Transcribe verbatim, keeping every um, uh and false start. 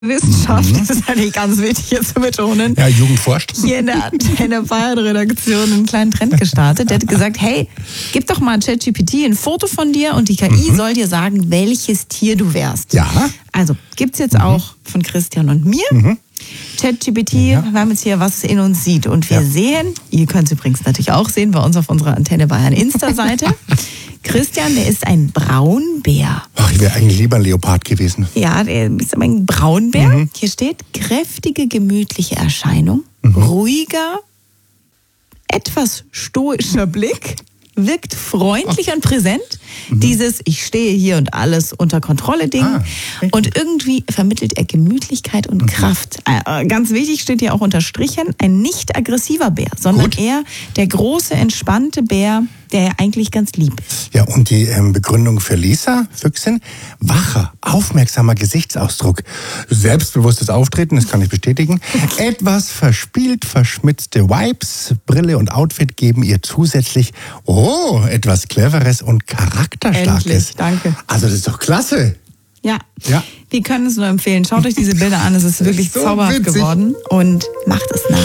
Wissenschaft, das ist eigentlich ganz wichtig hier zu betonen. Ja, Jugend forscht. Hier in der Antenne Bayern-Redaktion einen kleinen Trend gestartet. Der hat gesagt, hey, gib doch mal ChatGPT ein Foto von dir und die K I mhm. soll dir sagen, welches Tier du wärst. Ja. Also gibt's jetzt mhm. auch von Christian und mir. Mhm. ChatGPT, ja. wir haben jetzt hier, was es in uns sieht. Und wir ja. sehen, ihr könnt es übrigens natürlich auch sehen bei uns auf unserer Antenne Bayern Insta-Seite. Christian, der ist ein Braunbär. Ach, ich wäre eigentlich lieber ein Leopard gewesen. Ja, der ist aber ein Braunbär. Mhm. Hier steht, kräftige, gemütliche Erscheinung, mhm. ruhiger, etwas stoischer Blick, wirkt freundlich oh. und präsent. Mhm. Dieses, ich stehe hier und alles unter Kontrolle Ding. Ah, und irgendwie vermittelt er Gemütlichkeit und mhm. Kraft. Äh, ganz wichtig steht hier auch unterstrichen, ein nicht aggressiver Bär, sondern Gut. eher der große, entspannte Bär, der ja eigentlich ganz lieb ist. Ja, und die ähm, Begründung für Lisa Füchsin, wacher, aufmerksamer Gesichtsausdruck, selbstbewusstes Auftreten, das kann ich bestätigen, etwas verspielt verschmitzte Vibes, Brille und Outfit geben ihr zusätzlich, oh, etwas Cleveres und Charakterstarkes. Endlich, danke. Also das ist doch klasse. Ja, ja. wir können es nur empfehlen. Schaut euch diese Bilder an, es ist wirklich so zauberhaft witzig geworden und macht es nach.